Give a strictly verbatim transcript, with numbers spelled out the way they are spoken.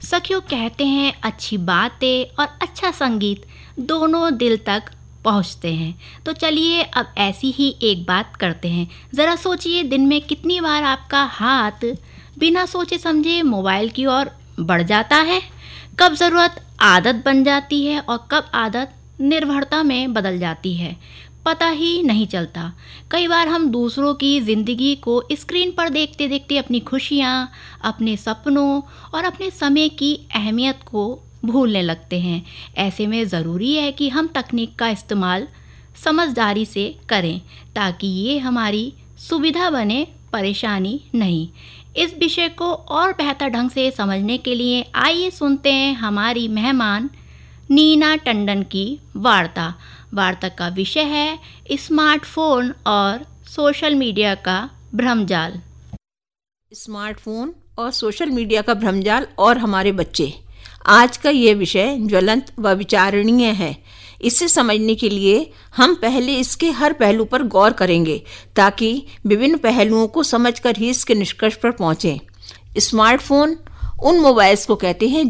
सखियों, कहते हैं अच्छी बातें और अच्छा संगीत दोनों दिल तक पहुंचते हैं। तो चलिए अब ऐसी ही एक बात करते हैं। ज़रा सोचिए, दिन में कितनी बार आपका हाथ बिना सोचे समझे मोबाइल की ओर बढ़ जाता है। कब ज़रूरत आदत बन जाती है और कब आदत निर्भरता में बदल जाती है, पता ही नहीं चलता। कई बार हम दूसरों की ज़िंदगी को स्क्रीन पर देखते देखते अपनी खुशियाँ, अपने सपनों और अपने समय की अहमियत को भूलने लगते हैं। ऐसे में ज़रूरी है कि हम तकनीक का इस्तेमाल समझदारी से करें ताकि ये हमारी सुविधा बने, परेशानी नहीं। इस विषय को और बेहतर ढंग से समझने के लिए आइए सुनते हैं हमारी मेहमान नीना टंडन की वार्ता। वार्ता का विषय है स्मार्टफोन और सोशल मीडिया का भ्रमजाल। स्मार्टफोन और सोशल मीडिया का भ्रमजाल और हमारे बच्चे, आज का ये विषय ज्वलंत व विचारणीय है। इसे समझने के लिए हम पहले इसके हर पहलू पर गौर करेंगे ताकि विभिन्न पहलुओं को समझकर ही इसके निष्कर्ष पर पहुंचें। स्मार्टफोन उन मोबाइल्स को कहते हैं